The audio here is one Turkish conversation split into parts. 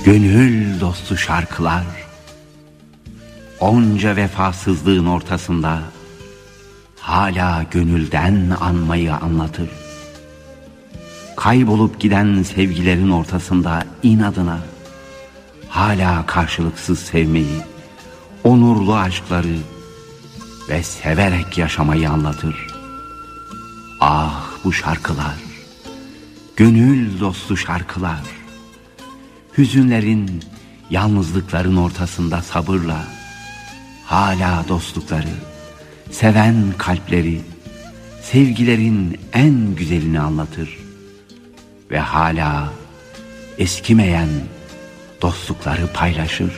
Gönül dostu şarkılar, onca vefasızlığın ortasında hala gönülden anmayı anlatır. Kaybolup giden sevgilerin ortasında inadına hala karşılıksız sevmeyi, onurlu aşkları ve severek yaşamayı anlatır. Ah bu şarkılar, gönül dostu şarkılar, hüzünlerin, yalnızlıkların ortasında sabırla hala dostlukları, seven kalpleri, sevgilerin en güzelini anlatır ve hala eskimeyen dostlukları paylaşır.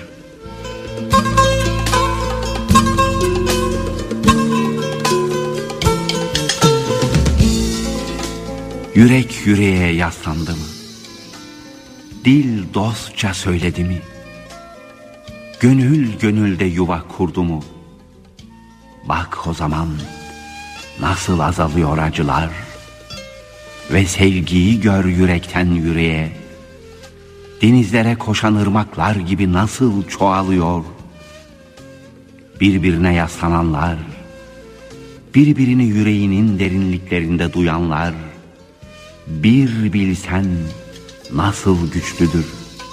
Yürek yüreğe yaslandı mı? Dil dostça söyledi mi? Gönül gönülde yuva kurdu mu? Bak o zaman nasıl azalıyor acılar ve sevgiyi gör yürekten yüreğe. Denizlere koşan ırmaklar gibi nasıl çoğalıyor. Birbirine yaslananlar, birbirini yüreğinin derinliklerinde duyanlar, bir bilsen nasıl güçlüdür.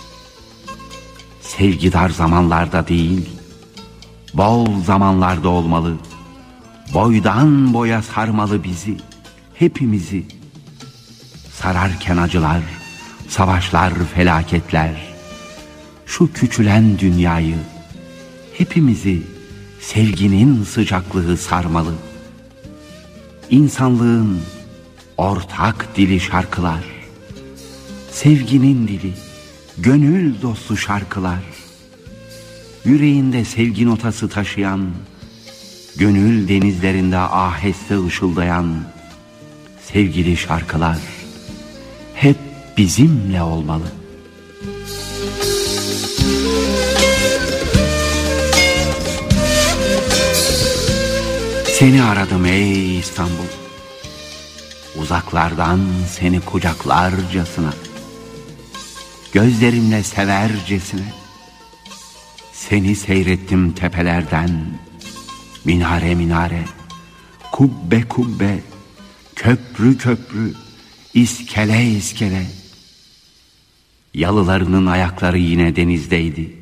Sevgi dar zamanlarda değil, bol zamanlarda olmalı. Boydan boya sarmalı bizi, hepimizi. Sararken acılar, savaşlar, felaketler, şu küçülen dünyayı, hepimizi sevginin sıcaklığı sarmalı. İnsanlığın ortak dili şarkılar, sevginin dili, gönül dostu şarkılar, yüreğinde sevgi notası taşıyan, gönül denizlerinde aheste ışıldayan sevgili şarkılar hep bizimle olmalı. Seni aradım ey İstanbul, uzaklardan seni kucaklarcasına, gözlerimle severcesine, seni seyrettim tepelerden, minare minare, kubbe kubbe, köprü köprü, iskele iskele. Yalılarının ayakları yine denizdeydi.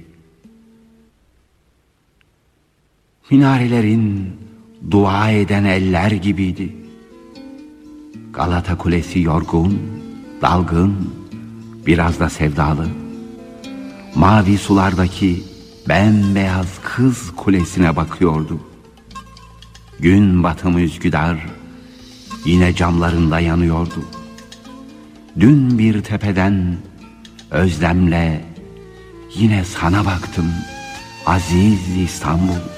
Minarelerin dua eden eller gibiydi. Galata Kulesi yorgun, dalgın, biraz da sevdalı. Mavi sulardaki bembeyaz Kız Kulesi'ne bakıyordu. Gün batımı Üsküdar yine camlarında yanıyordu. Dün bir tepeden özlemle yine sana baktım aziz İstanbul.